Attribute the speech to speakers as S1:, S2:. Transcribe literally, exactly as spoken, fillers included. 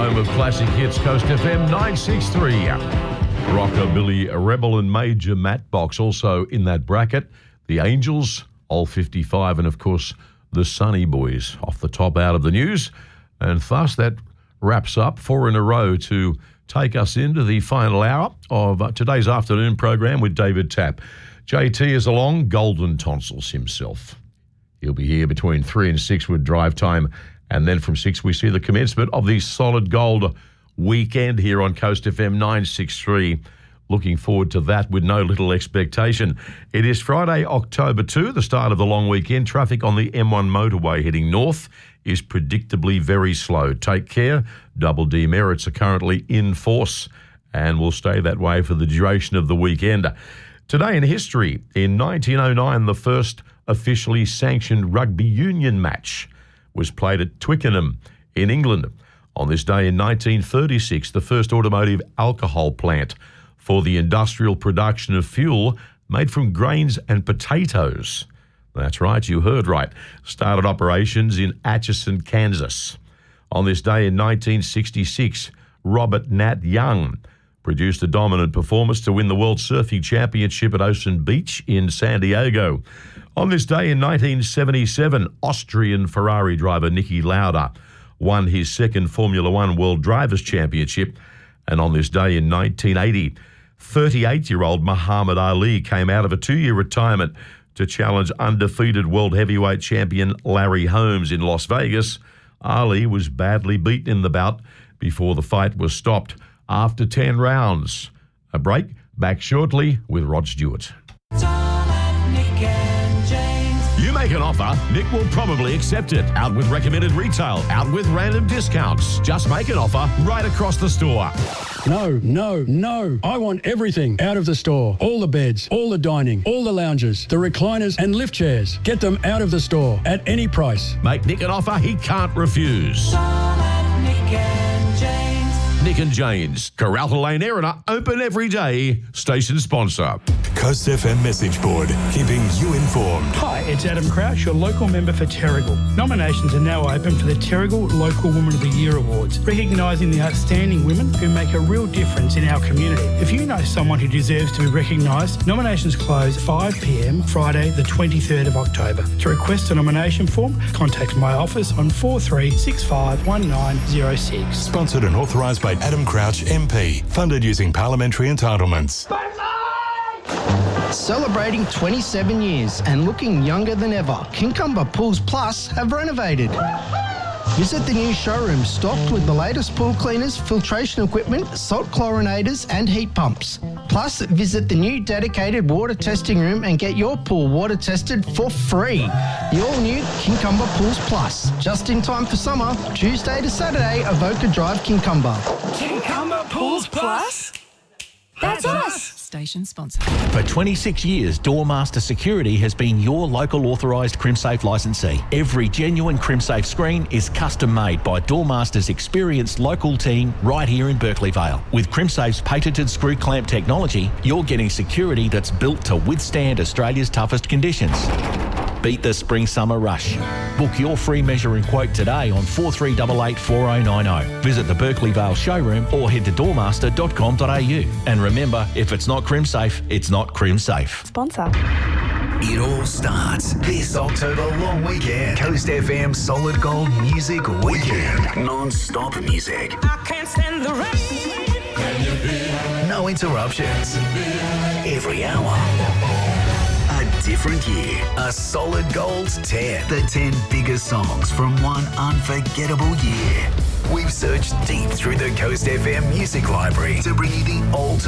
S1: home of classic hits, Coast F M nine sixty-three. Rockabilly Rebel and Major Matchbox also in that bracket. The Angels, All fifty-five, and of course the Sunny Boys off the top out of the news. And thus that wraps up four in a row to take us into the final hour of today's afternoon program with David Tapp. J T is along, golden tonsils himself. He'll be here between three and six with drive time. And then from six, we see the commencement of the Solid Gold weekend here on Coast F M nine sixty-three. Looking forward to that with no little expectation. It is Friday, October second, the start of the long weekend. Traffic on the M one motorway heading north is predictably very slow. Take care. Double demerits are currently in force and will stay that way for the duration of the weekend. Today in history, in nineteen oh nine, the first officially sanctioned rugby union match was played at Twickenham in England. On this day in nineteen thirty-six, the first automotive alcohol plant for the industrial production of fuel made from grains and potatoes. That's right, you heard right. Started operations in Atchison, Kansas. On this day in nineteen sixty-six, Robert Nat Young produced a dominant performance to win the World Surfing Championship at Ocean Beach in San Diego. On this day in nineteen seventy-seven, Austrian Ferrari driver Niki Lauda won his second Formula One World Drivers' Championship. And on this day in nineteen eighty, thirty-eight-year-old Muhammad Ali came out of a two-year retirement to challenge undefeated world heavyweight champion Larry Holmes in Las Vegas. Ali was badly beaten in the bout before the fight was stopped after ten rounds. A break, back shortly with Rod Stewart. You make an offer, Nick will probably accept it. Out with recommended retail, out with random discounts. Just make an offer right across the store.
S2: No, no, no. I want everything out of the store. All the beds, all the dining, all the lounges, the recliners and lift chairs. Get them out of the store at any price.
S1: Make Nick an offer he can't refuse. Nick and James. Nick and James, Corralta Lane, Erina, open every day. Station sponsor.
S3: Coast F M message board, keeping you informed.
S4: Hi, it's Adam Crouch, your local member for Terrigal. Nominations are now open for the Terrigal Local Woman of the Year Awards, recognising the outstanding women who make a real difference in our community. If you know someone who deserves to be recognised, nominations close five p m Friday the twenty-third of October. To request a nomination form, contact my office on four three six five one nine zero six.
S3: Sponsored and authorised by Adam Crouch M P. Funded using parliamentary entitlements.
S5: Celebrating twenty-seven years and looking younger than ever, Kincumber Pools Plus have renovated. Visit the new showroom stocked with the latest pool cleaners, filtration equipment, salt chlorinators and heat pumps. Plus, visit the new dedicated water testing room and get your pool water tested for free. The all-new Kincumber Pools Plus. Just in time for summer, Tuesday to Saturday, Avoca Drive, Kincumber.
S6: Kincumber Pools Plus? That's us.
S7: Station sponsor.
S8: For twenty-six years, Doormaster Security has been your local authorised CrimSafe licensee. Every genuine CrimSafe screen is custom made by Doormaster's experienced local team right here in Berkeley Vale. With CrimSafe's patented screw clamp technology, you're getting security that's built to withstand Australia's toughest conditions. Beat the spring-summer rush. Book your free measure and quote today on four three eight eight, four oh nine oh. Visit the Berkeley Vale showroom or head to doormaster dot com dot a u. And remember, if it's not CrimSafe, it's not CrimSafe.
S6: Sponsor.
S9: It all starts this October long weekend. Coast F M Solid Gold Music Weekend. Non-stop music.
S6: I can't stand the rain.
S9: No interruptions. Every hour. A different year. A Solid Gold's ten. The ten biggest songs from one unforgettable year. We've searched deep through the Coast F M music library to bring you the ultimate